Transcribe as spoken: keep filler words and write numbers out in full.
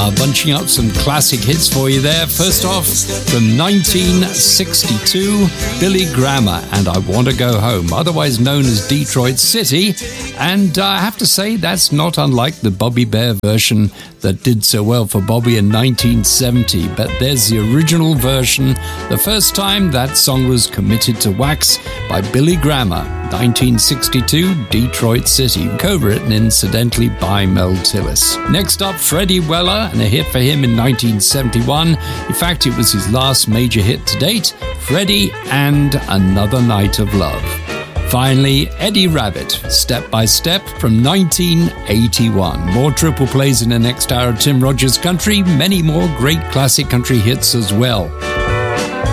Uh, bunching up some classic hits for you there. First off, from nineteen sixty-two, Billy Graham and I Want to Go Home, otherwise known as Detroit City. And uh, I have to say, that's not unlike the Bobby Bare version that did so well for Bobby in nineteen seventy. But there's the original version, the first time that song was committed to wax by Billy Graham, nineteen sixty-two, Detroit City, co-written incidentally by Mel Tillis. Next up, Freddie Weller, and a hit for him in nineteen seventy-one. In fact, it was his last major hit to date, Freddie and Another Night of Love. Finally, Eddie Rabbitt, Step by Step from nineteen eighty-one. More triple plays in the next hour of Tim Rogers Country, many more great classic country hits as well.